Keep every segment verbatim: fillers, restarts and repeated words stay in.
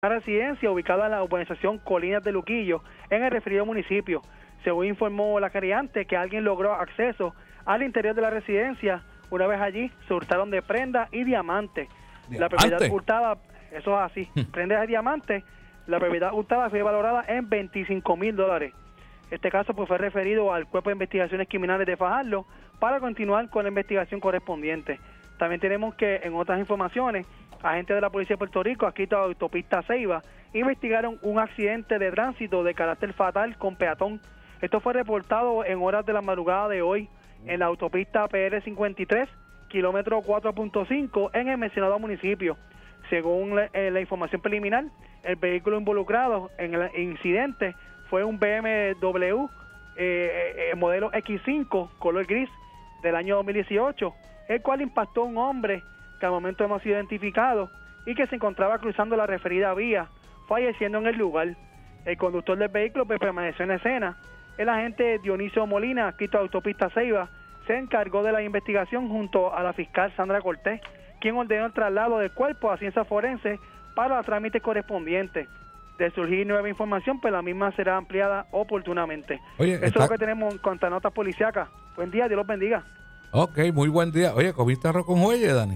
una residencia ubicada en la urbanización Colinas de Luquillo, en el referido municipio. Según informó la querellante, que alguien logró acceso al interior de la residencia. Una vez allí, se hurtaron de prendas y diamantes. La propiedad hurtada, eso es así, prendas de diamantes, la propiedad hurtada fue valorada en veinticinco mil dólares. Este caso pues fue referido al Cuerpo de Investigaciones Criminales de Fajardo para continuar con la investigación correspondiente. También tenemos que, en otras informaciones, agentes de la Policía de Puerto Rico, adscritos a la autopista Ceiba, investigaron un accidente de tránsito de carácter fatal con peatón. Esto fue reportado en horas de la madrugada de hoy en la autopista P R cincuenta y tres, kilómetro cuatro punto cinco, en el mencionado municipio. Según la, eh, la información preliminar, el vehículo involucrado en el incidente fue un B M W eh, eh, modelo X cinco, color gris, del año dos mil dieciocho, el cual impactó a un hombre que al momento hemos identificado y que se encontraba cruzando la referida vía, falleciendo en el lugar. El conductor del vehículo pues, permaneció en la escena. El agente Dionisio Molina, adscrito a Autopista Ceiba, se encargó de la investigación junto a la fiscal Sandra Cortés, quien ordenó el traslado del cuerpo a ciencias forenses para los trámites correspondientes. De surgir nueva información, pues la misma será ampliada oportunamente. Oye, Eso está... es lo que tenemos en cuanto a notas policíacas. Buen día, Dios los bendiga. Ok, muy buen día. Oye, ¿comiste arroz con jueyes, Dani?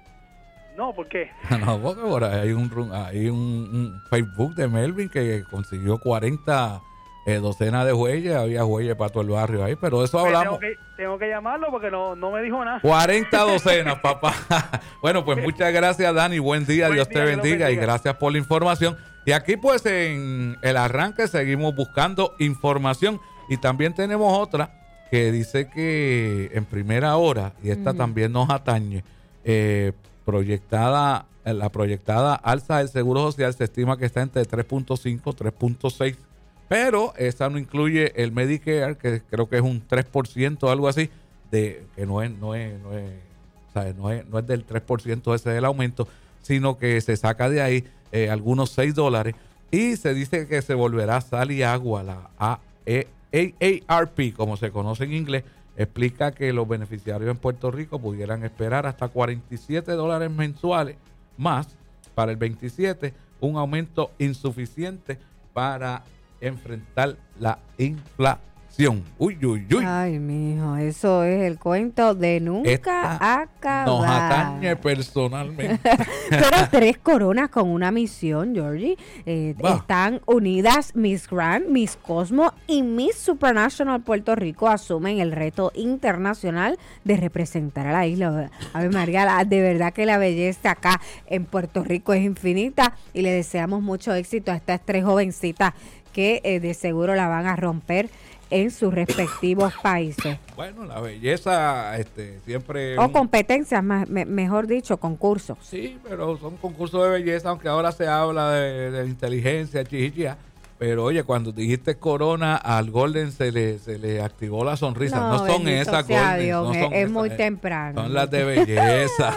No, ¿por qué? No, porque por ahí hay un, hay un, un Facebook de Melvin que consiguió cuarenta eh, docenas de jueyes. Había jueyes para todo el barrio ahí, pero de eso hablamos. Tengo que, tengo que llamarlo porque no, no me dijo nada. cuarenta docenas, papá. Bueno, pues muchas gracias, Dani. Buen día, buen Dios día, te bendiga, bendiga y gracias por la información. Y aquí pues en el arranque seguimos buscando información y también tenemos otra que dice que en primera hora, y esta uh-huh. también nos atañe, eh, proyectada, la proyectada alza del Seguro Social se estima que está entre tres punto cinco y tres punto seis, pero esa no incluye el Medicare, que creo que es un tres por ciento o algo así, de que no es, no es, no es, ¿sabes? No es, no es del tres por ciento ese del aumento, sino que se saca de ahí eh, algunos seis dólares y se dice que se volverá sal y agua, la A E A R P, como se conoce en inglés, explica que los beneficiarios en Puerto Rico pudieran esperar hasta cuarenta y siete dólares mensuales más para el veintisiete, un aumento insuficiente para enfrentar la inflación. Uy, uy, uy. Ay, mijo, eso es el cuento de nunca Esta acabar. Nos atañe personalmente. Pero tres coronas con una misión, Georgie. Eh, están unidas Miss Grand, Miss Cosmo y Miss Supranational Puerto Rico asumen el reto internacional de representar a la isla. A ver, María, la, de verdad que la belleza acá en Puerto Rico es infinita y le deseamos mucho éxito a estas tres jovencitas que eh, de seguro la van a romper en sus respectivos países. Bueno, la belleza este, siempre... O un... competencias, más, me, mejor dicho, concursos. Sí, pero son concursos de belleza, aunque ahora se habla de, de inteligencia, chichichia. Pero oye, cuando dijiste corona, al Golden se le, se le activó la sonrisa. No, no son esas Golden. Dios, no es, son es esas, muy eh, temprano. Son las de belleza.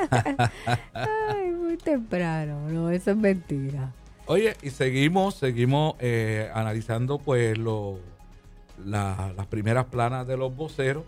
Ay, muy temprano, no, eso es mentira. Oye, y seguimos, seguimos eh, analizando pues lo... La, las primeras planas de los voceros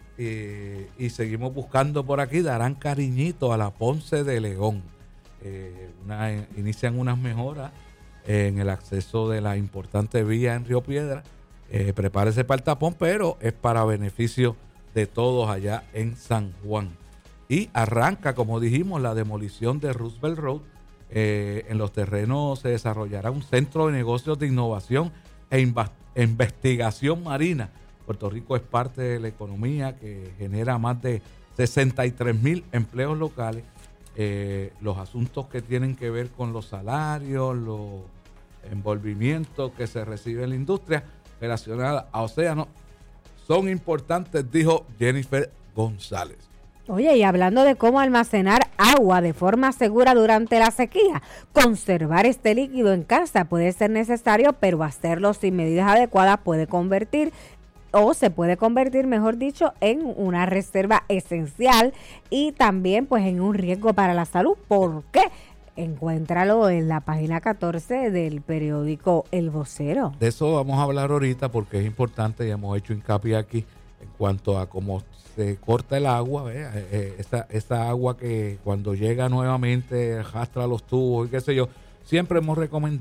eh, y seguimos buscando por aquí. Darán cariñito a la Ponce de León. Eh, una, inician unas mejoras en el acceso de la importante vía en Río Piedra. Eh, prepárese para el tapón, pero es para beneficio de todos allá en San Juan. Y arranca, como dijimos, la demolición de Roosevelt Road. Eh, en los terrenos se desarrollará un centro de negocios de innovación e investigación investigación marina. Puerto Rico es parte de la economía que genera más de sesenta y tres mil empleos locales. Eh, los asuntos que tienen que ver con los salarios, los envolvimientos que se recibe en la industria relacionada a océano son importantes, dijo Jennifer González. Oye, y hablando de cómo almacenar agua de forma segura durante la sequía, conservar este líquido en casa puede ser necesario, pero hacerlo sin medidas adecuadas puede convertir o se puede convertir, mejor dicho, en una reserva esencial y también pues en un riesgo para la salud. ¿Por qué? Encuéntralo en la página catorce del periódico El Vocero. De eso vamos a hablar ahorita porque es importante y hemos hecho hincapié aquí en cuanto a cómo se corta el agua, ¿eh? Eh, esa, esa agua que cuando llega nuevamente arrastra los tubos y qué sé yo, siempre hemos recomendado